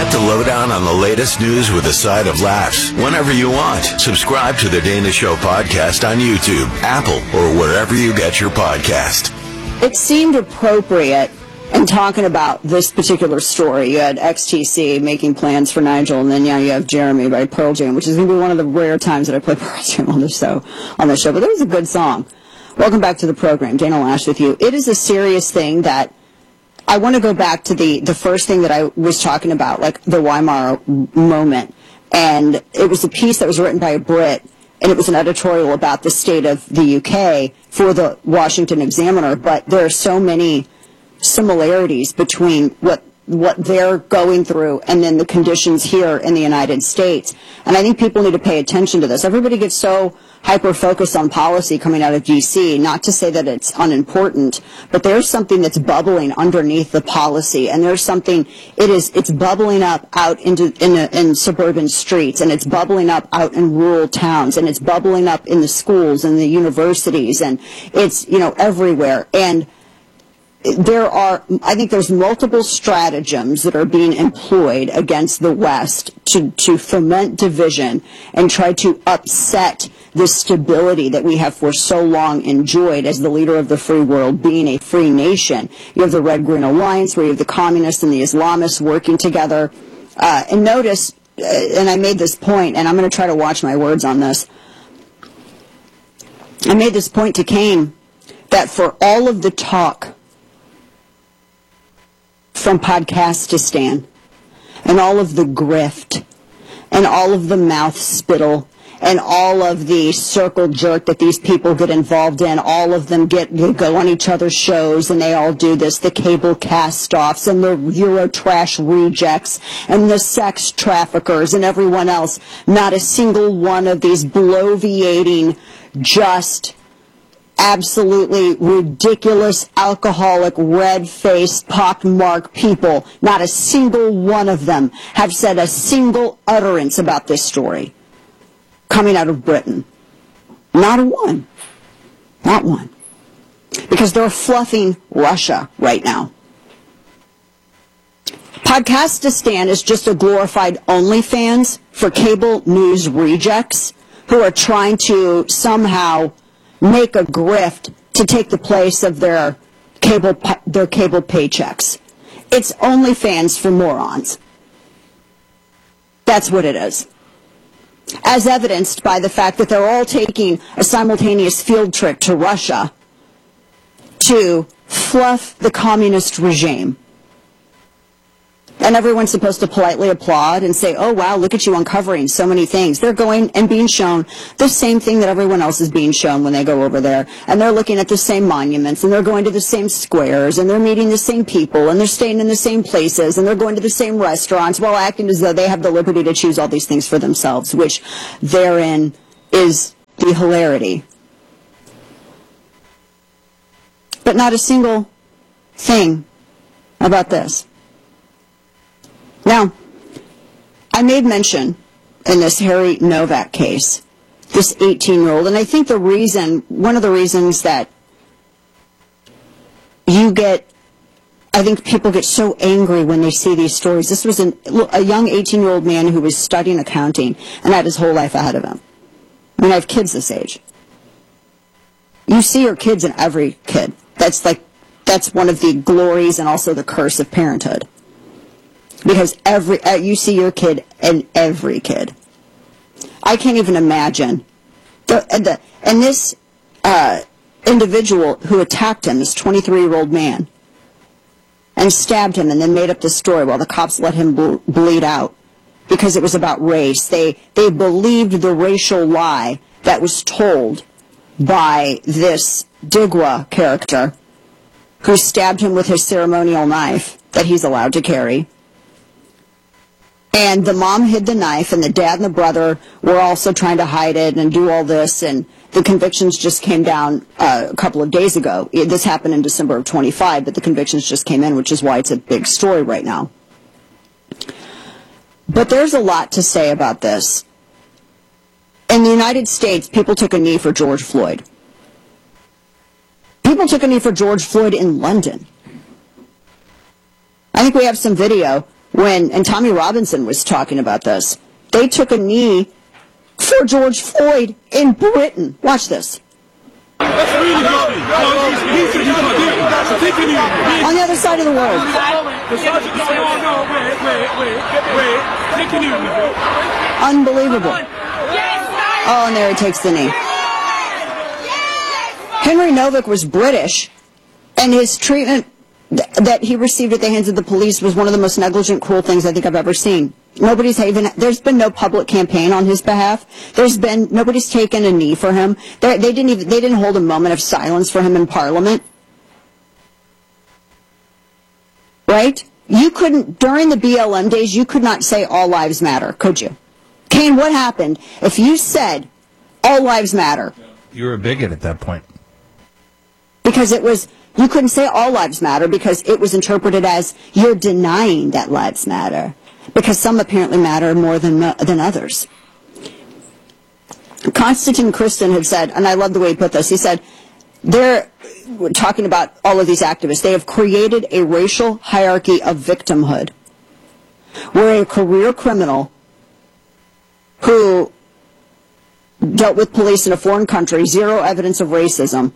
Want the lowdown on the latest news with a side of laughs? Whenever you want, subscribe to the Dana Show podcast on YouTube, Apple, or wherever you get your podcast. It seemed appropriate in talking about this particular story. You had XTC making plans for Nigel, and then now you have Jeremy by Pearl Jam, which is going to be one of the rare times that I play Pearl Jam on this show. But that was a good song. Welcome back to the program. Dana Loesch with you. It is a serious thing that I want to go back to the first thing that I was talking about, like the Weimar moment. And it was a piece that was written by a Brit, and it was an editorial about the state of the UK for the Washington Examiner. But there are so many similarities between what they're going through and then the conditions here in the United States. And I think people need to pay attention to this. Everybody gets so hyper-focused on policy coming out of D.C., not to say that it's unimportant, but there's something that's bubbling underneath the policy, and there's something, it's bubbling up out in suburban streets, and it's bubbling up out in rural towns, and it's bubbling up in the schools and the universities, and it's, everywhere. And I think there's multiple stratagems that are being employed against the West to foment division and try to upset the stability that we have for so long enjoyed as the leader of the free world, being a free nation. You have the Red-Green Alliance, where you have the communists and the Islamists working together. And notice, and I made this point, and I'm going to try to watch my words on this. I made this point to Kane that for all of the talk from Podcastistan, and all of the grift, and all of the mouth spittle, and all of the circle jerk that these people get involved in, all of them they go on each other's shows, and they all do this, the cable cast-offs, and the Eurotrash rejects, and the sex traffickers, and everyone else. Not a single one of these bloviating, just absolutely ridiculous, alcoholic, red-faced, pockmarked people, not a single one of them have said a single utterance about this story coming out of Britain. Not one. Not one. Because they're fluffing Russia right now. Podcastistan is just a glorified OnlyFans for cable news rejects who are trying to somehow make a grift to take the place of their cable paychecks. It's OnlyFans for morons. That's what it is. As evidenced by the fact that they're all taking a simultaneous field trip to Russia to fluff the communist regime. And everyone's supposed to politely applaud and say, oh, wow, look at you uncovering so many things. They're going and being shown the same thing that everyone else is being shown when they go over there. And they're looking at the same monuments, and they're going to the same squares, and they're meeting the same people, and they're staying in the same places, and they're going to the same restaurants while acting as though they have the liberty to choose all these things for themselves, which therein is the hilarity. But not a single thing about this. Now, I made mention in this Harry Novak case, this 18-year-old, and I think one of the reasons that I think people get so angry when they see these stories. This was a young 18-year-old man who was studying accounting and had his whole life ahead of him. I mean, I have kids this age. You see your kids in every kid. That's one of the glories and also the curse of parenthood. Because you see your kid in every kid. I can't even imagine. And this individual who attacked him, this 23-year-old man, and stabbed him and then made up the story while the cops let him bleed out because it was about race. They believed the racial lie that was told by this Digwa character who stabbed him with his ceremonial knife that he's allowed to carry. And the mom hid the knife, and the dad and the brother were also trying to hide it and do all this, and the convictions just came down a couple of days ago. This happened in December of 25, but the convictions just came in, which is why it's a big story right now. But there's a lot to say about this. In the United States, people took a knee for George Floyd. People took a knee for George Floyd in London. I think we have some video and Tommy Robinson was talking about this. They took a knee for George Floyd in Britain. Watch this. That's really lovely. On the other side of the world. Unbelievable. Oh, and there he takes the knee. Henry Novick was British, and his treatment that he received at the hands of the police was one of the most negligent, cruel things I think I've ever seen. There's been no public campaign on his behalf. Nobody's taken a knee for him. They didn't hold a moment of silence for him in Parliament. Right? You couldn't, during the BLM days, you could not say all lives matter, could you? Kane, what happened if you said all lives matter? You were a bigot at that point. Because you couldn't say all lives matter because it was interpreted as you're denying that lives matter. Because some apparently matter more than others. Konstantin Kristin had said, and I love the way he put this, he said, they're talking about all of these activists. They have created a racial hierarchy of victimhood where a career criminal who dealt with police in a foreign country, zero evidence of racism,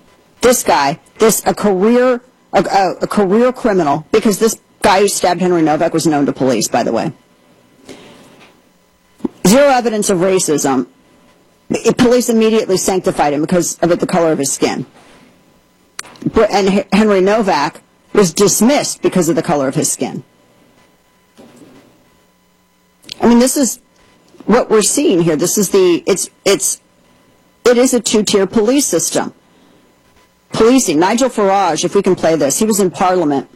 a career criminal, because this guy who stabbed Henry Novick was known to police, by the way. Zero evidence of racism. Police immediately sanctified him because of the color of his skin. And Henry Novick was dismissed because of the color of his skin. I mean, this is what we're seeing here. This is it is a two-tier police system. Policing. Nigel Farage, if we can play this, he was in Parliament.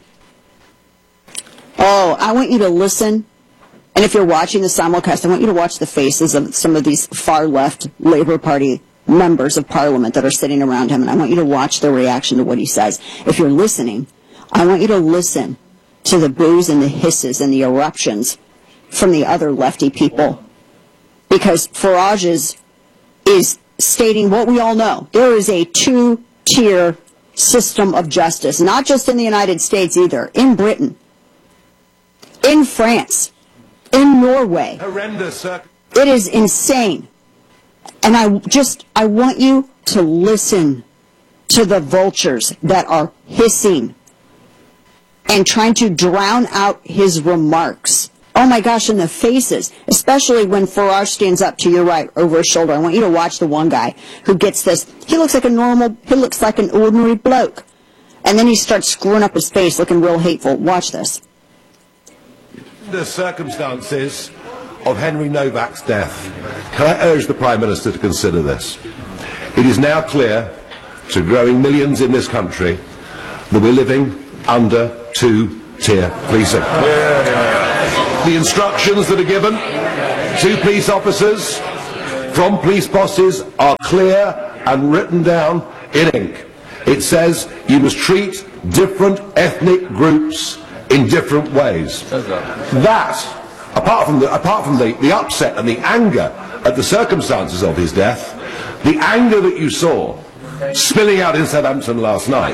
Oh, I want you to listen. And if you're watching the simulcast, I want you to watch the faces of some of these far-left Labour Party members of Parliament that are sitting around him, and I want you to watch their reaction to what he says. If you're listening, I want you to listen to the boos and the hisses and the eruptions from the other lefty people. Because Farage is stating what we all know. There is a two-tier system of justice, not just in the United States either, in Britain, in France, in Norway. Horrendous. It is insane. And I want you to listen to the vultures that are hissing and trying to drown out his remarks. Oh my gosh, in the faces, especially when Farage stands up to your right over his shoulder. I want you to watch the one guy who gets this. He looks like an ordinary bloke. And then he starts screwing up his face looking real hateful. Watch this. The circumstances of Henry Novick's death, can I urge the Prime Minister to consider this? It is now clear to growing millions in this country that we're living under two-tier policing. The instructions that are given to police officers from police bosses are clear and written down in ink. It says you must treat different ethnic groups in different ways. That, apart from the upset and the anger at the circumstances of his death, the anger that you saw spilling out in Southampton last night,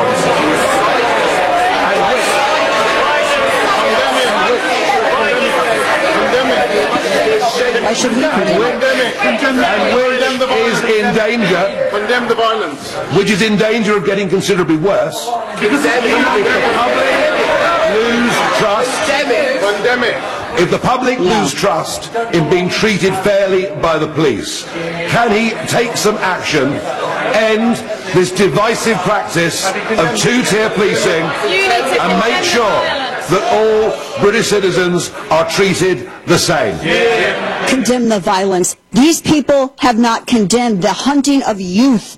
Condemn the violence. Which is in danger of getting considerably worse, if the public lose trust. Condemn it. If the public lose trust in being treated fairly by the police, can he take some action, end this divisive practice of two-tier policing, and make sure that all British citizens are treated the same? Condemn the violence. These people have not condemned the hunting of youth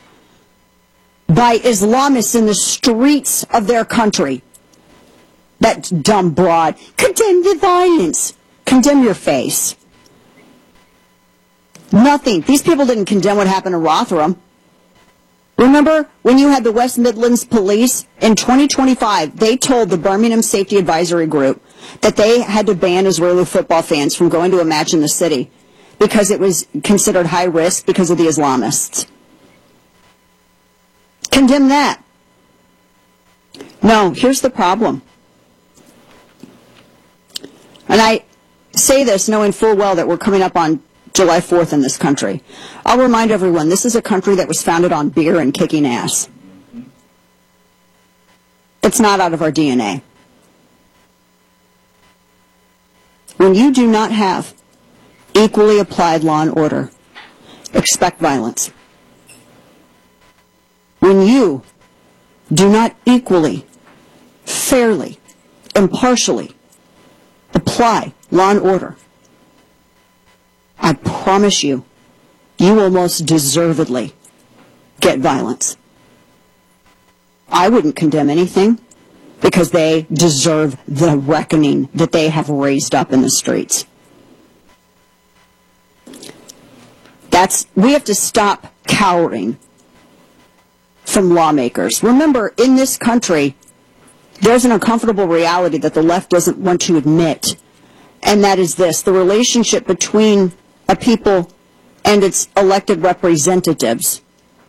by Islamists in the streets of their country. That dumb broad. Condemn the violence. Condemn your face. Nothing. These people didn't condemn what happened in Rotherham. Remember when you had the West Midlands Police in 2025, they told the Birmingham Safety Advisory Group that they had to ban Israeli football fans from going to a match in the city because it was considered high risk because of the Islamists. Condemn that. No, here's the problem. And I say this knowing full well that we're coming up on July 4th in this country. I'll remind everyone, this is a country that was founded on beer and kicking ass. It's not out of our DNA. When you do not have equally applied law and order, expect violence. When you do not equally, fairly, impartially apply law and order, I promise you, you will most deservedly get violence. I wouldn't condemn anything because they deserve the reckoning that they have raised up in the streets. We have to stop cowering from lawmakers. Remember, in this country, there's an uncomfortable reality that the left doesn't want to admit, and that is this: the relationship between a people and its elected representatives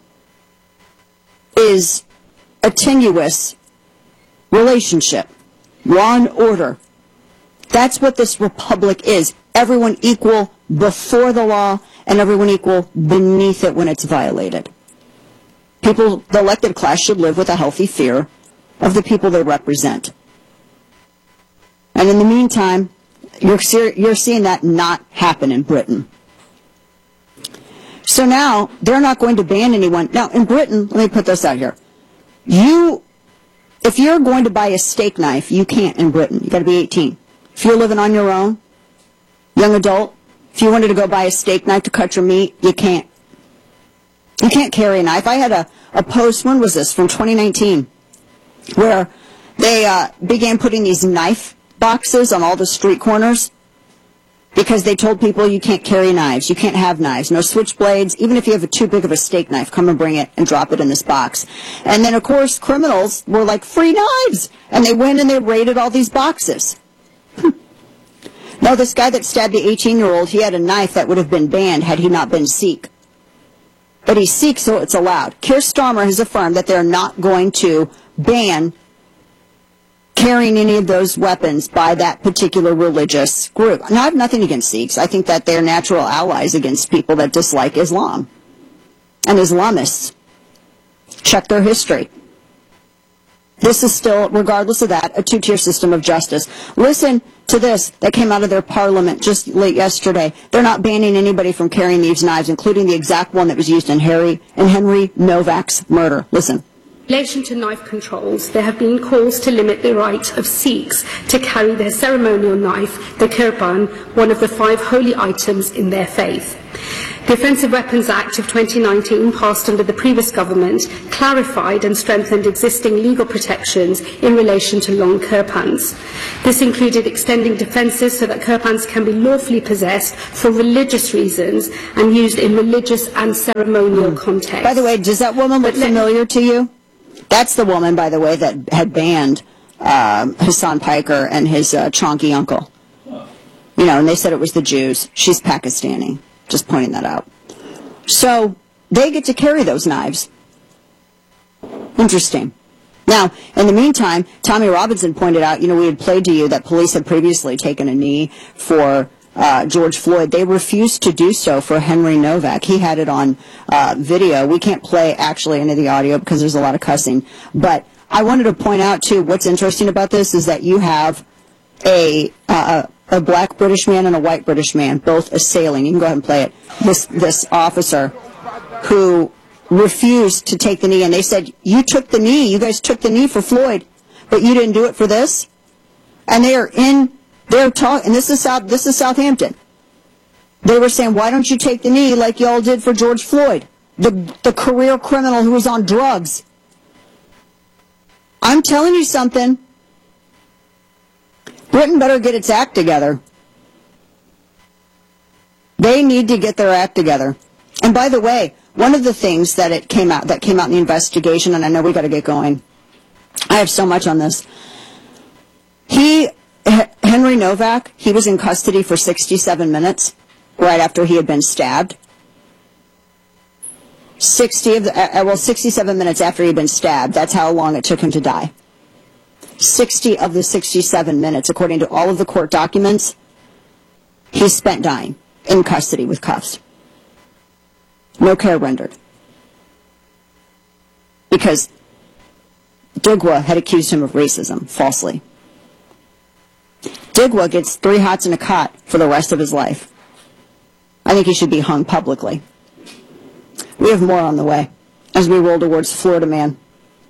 is a tenuous relationship. Law and order. That's what this republic is. Everyone equal before the law and everyone equal beneath it when it's violated. People, the elected class, should live with a healthy fear of the people they represent. And in the meantime, you're seeing that not happen in Britain. So now, they're not going to ban anyone. Now, in Britain, let me put this out here. If you're going to buy a steak knife, you can't in Britain. You've got to be 18. If you're living on your own, young adult, if you wanted to go buy a steak knife to cut your meat, you can't. You can't carry a knife. I had a post, when was this, from 2019, where they began putting these knife boxes on all the street corners because they told people you can't carry knives, you can't have knives, no switchblades. Even if you have too big of a steak knife, come and bring it and drop it in this box. And then, of course, criminals were like, free knives! And they went and they raided all these boxes. No, this guy that stabbed the 18-year-old, he had a knife that would have been banned had he not been Sikh. But he's Sikh, so it's allowed. Keir Starmer has affirmed that they're not going to ban carrying any of those weapons by that particular religious group. Now, I have nothing against Sikhs. I think that they're natural allies against people that dislike Islam. And Islamists. Check their history. This is still, regardless of that, a two-tier system of justice. Listen to this that came out of their parliament just late yesterday. They're not banning anybody from carrying these knives, including the exact one that was used in Henry Novak's murder. Listen. In relation to knife controls, there have been calls to limit the right of Sikhs to carry their ceremonial knife, the kirpan, one of the 5 holy items in their faith. The Offensive Weapons Act of 2019, passed under the previous government, clarified and strengthened existing legal protections in relation to long kirpans. This included extending defences so that kirpans can be lawfully possessed for religious reasons and used in religious and ceremonial contexts. By the way, does that woman look familiar to you? That's the woman, by the way, that had banned Hassan Piker and his chonky uncle. You know, and they said it was the Jews. She's Pakistani. Just pointing that out. So they get to carry those knives. Interesting. Now, in the meantime, Tommy Robinson pointed out, we had played to you that police had previously taken a knee for George Floyd. They refused to do so for Henry Novak. He had it on video. We can't play actually any of the audio because there's a lot of cussing. But I wanted to point out, too, what's interesting about this is that you have a black British man and a white British man both assailing. You can go ahead and play it. This officer who refused to take the knee, and they said, you took the knee. You guys took the knee for Floyd, but you didn't do it for this. And they're talking, and this is Southampton. They were saying, why don't you take the knee like y'all did for George Floyd, the career criminal who was on drugs? I'm telling you something. Britain better get its act together. They need to get their act together. And by the way, one of the things that came out in the investigation, and I know we got to get going. I have so much on this. Henry Novak, he was in custody for 67 minutes right after he had been stabbed. 67 minutes after he had been stabbed. That's how long it took him to die. 60 of the 67 minutes, according to all of the court documents, he spent dying in custody with cuffs. No care rendered. Because Digwa had accused him of racism, falsely. Digwa gets 3 hots in a cot for the rest of his life. I think he should be hung publicly. We have more on the way as we roll towards Florida Man.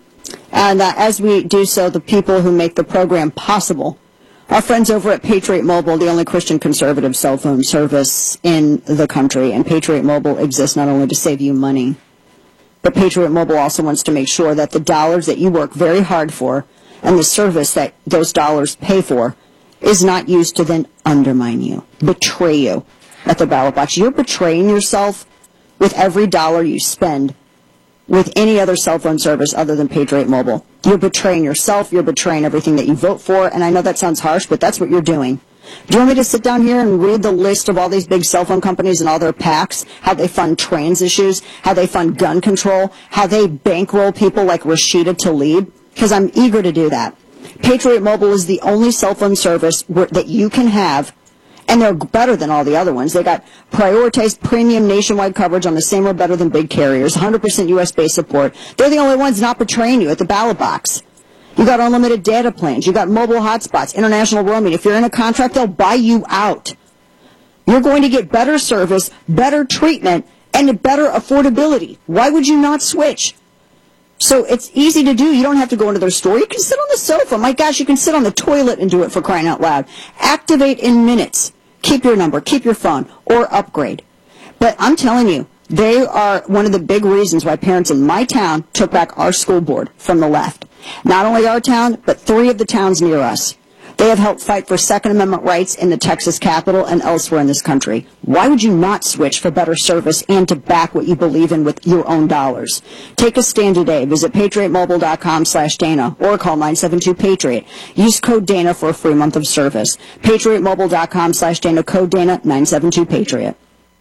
And as we do so, the people who make the program possible, our friends over at Patriot Mobile, the only Christian conservative cell phone service in the country. And Patriot Mobile exists not only to save you money, but Patriot Mobile also wants to make sure that the dollars that you work very hard for and the service that those dollars pay for is not used to then undermine you, betray you at the ballot box. You're betraying yourself with every dollar you spend with any other cell phone service other than Patriot Mobile. You're betraying yourself. You're betraying everything that you vote for. And I know that sounds harsh, but that's what you're doing. Do you want me to sit down here and read the list of all these big cell phone companies and all their PACs, how they fund trans issues, how they fund gun control, how they bankroll people like Rashida Tlaib? Because I'm eager to do that. Patriot Mobile is the only cell phone service that you can have, and they're better than all the other ones. They got prioritized premium nationwide coverage on the same or better than big carriers, 100% U.S.-based support. They're the only ones not betraying you at the ballot box. You got unlimited data plans. You got mobile hotspots, international roaming. If you're in a contract, they'll buy you out. You're going to get better service, better treatment, and better affordability. Why would you not switch? So it's easy to do. You don't have to go into their store. You can sit on the sofa. My gosh, you can sit on the toilet and do it, for crying out loud. Activate in minutes. Keep your number, keep your phone, or upgrade. But I'm telling you, they are one of the big reasons why parents in my town took back our school board from the left. Not only our town, but 3 of the towns near us. They have helped fight for Second Amendment rights in the Texas Capitol and elsewhere in this country. Why would you not switch for better service and to back what you believe in with your own dollars? Take a stand today. Visit patriotmobile.com/Dana or call 972-PATRIOT. Use code Dana for a free month of service. patriotmobile.com/Dana, code Dana, 972-PATRIOT.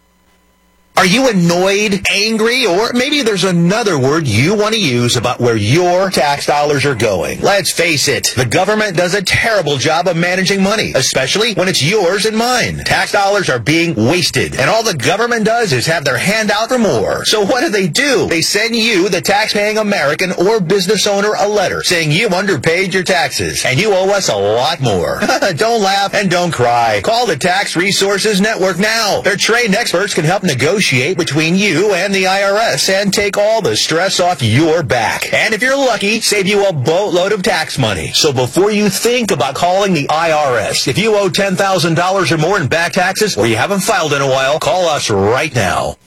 Are you annoyed, angry, or maybe there's another word you want to use about where your tax dollars are going? Let's face it, the government does a terrible job of managing money, especially when it's yours and mine. Tax dollars are being wasted, and all the government does is have their hand out for more. So what do? They send you, the tax-paying American or business owner, a letter saying you underpaid your taxes, and you owe us a lot more. Don't laugh and don't cry. Call the Tax Resources Network now. Their trained experts can help negotiate between you and the IRS and take all the stress off your back. And if you're lucky, save you a boatload of tax money. So before you think about calling the IRS, if you owe $10,000 or more in back taxes or you haven't filed in a while, call us right now.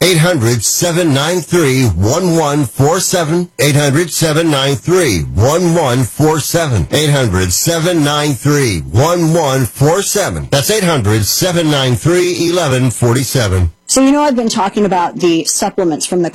800-793-1147. 800-793-1147. 800-793-1147. That's 800-793-1147. So, I've been talking about the supplements from the